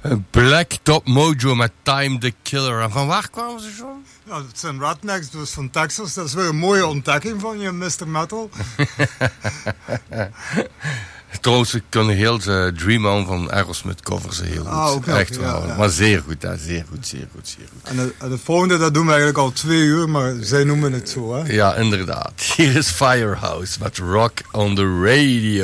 Black Top Mojo met Time the Killer. En van waar kwamen ze, John? Ja, het zijn Rednecks, dus van Texas. Dat is weer een mooie ontdekking van je, Mr. Metal. Trouwens, ik kan heel Dream On van Aerosmith covers heel goed. Ook nog, echt wel. Ja. Maar zeer goed, hè. Zeer goed. En het volgende, dat doen we eigenlijk al 2 uur, maar zij noemen het zo, hè? Ja, inderdaad. Hier is Firehouse met Rock on the Radio.